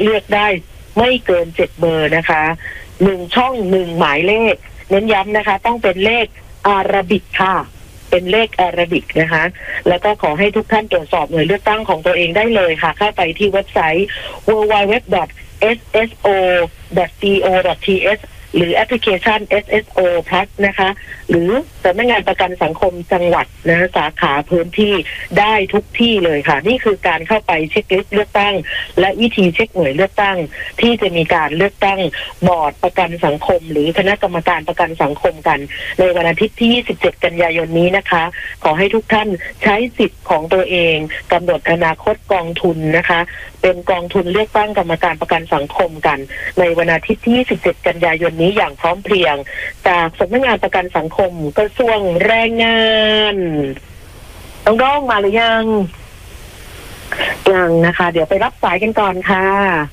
เลือกได้ไม่เกิน7 เบอร์นะคะ1 ช่อง 1 หมายเลขเน้นย้ำนะคะต้องเป็นเลขอาราบิกค่ะเป็นเลขอาราบิกนะคะแล้วก็ขอให้ทุกท่านตรวจสอบหน่วยเลือกตั้งของตัวเองได้เลยค่ะเข้าไปที่เว็บไซต์ www.sso.go.th หรือแอปพลิเคชัน SSO Plus นะคะหรือสำนักงานประกันสังคมจังหวัดนะสาขาพื้นที่ได้ทุกที่เลยค่ะนี่คือการเข้าไปเช็คลิสต์เลือกตั้งและวิธีเช็คหน่วยเลือกตั้งที่จะมีการเลือกตั้งบอร์ดประกันสังคมหรือคณะกรรมการประกันสังคมกันในวันอาทิตย์ที่27 กันยายนนี้นะคะขอให้ทุกท่านใช้สิทธิ์ของตัวเองกำหนดอนาคตกองทุนนะคะเป็นกองทุนเลือกตั้งกรรมการประกันสังคมกันในวันอาทิตย์ที่27 กันยายนนี้อย่างพร้อมเพรียงจากสำนักงานประกันสังคมกระทรวงแรงงานน้องๆมาหรือยังนะคะเดี๋ยวไปรับสายกันก่อนค่ะ